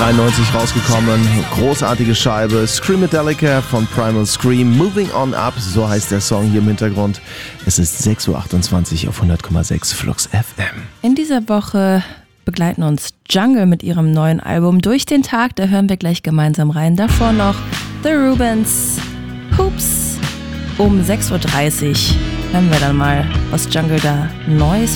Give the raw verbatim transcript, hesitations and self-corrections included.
neunzehnhundertdreiundneunzig rausgekommen. Großartige Scheibe. Screamadelica von Primal Scream. Moving on Up, so heißt der Song hier im Hintergrund. Es ist sechs Uhr achtundzwanzig auf hundert Komma sechs Flux F M. In dieser Woche begleiten uns Jungle mit ihrem neuen Album Durch den Tag. Da hören wir gleich gemeinsam rein. Davor noch The Rubens, Hoops. Um sechs Uhr dreißig hören wir dann mal, was Jungle da Neues